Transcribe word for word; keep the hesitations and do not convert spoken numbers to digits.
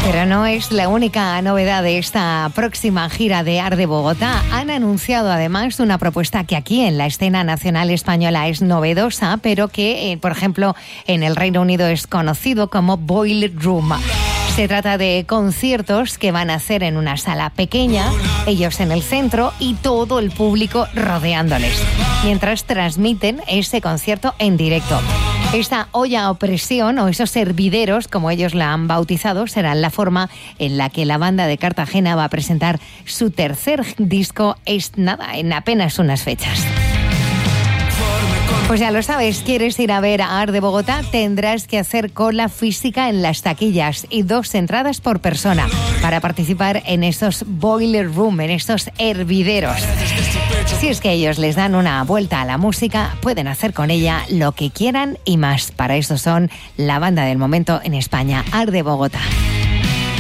Pero no es la única novedad de esta próxima gira de Art de Bogotá. Han anunciado además una propuesta que aquí en la escena nacional española es novedosa, pero que, eh, por ejemplo, en el Reino Unido es conocido como Boiler Room. Se trata de conciertos que van a hacer en una sala pequeña, ellos en el centro y todo el público rodeándoles, mientras transmiten ese concierto en directo. Esta olla o presión, o esos hervideros, como ellos la han bautizado, serán la forma en la que la banda de Cartagena va a presentar su tercer disco, es nada, en apenas unas fechas. Pues ya lo sabes, ¿quieres ir a ver a Art de Bogotá? Tendrás que hacer cola física en las taquillas y dos entradas por persona para participar en esos boiler room, en estos hervideros. Si es que ellos les dan una vuelta a la música, pueden hacer con ella lo que quieran y más. Para eso son la banda del momento en España, Art de Bogotá.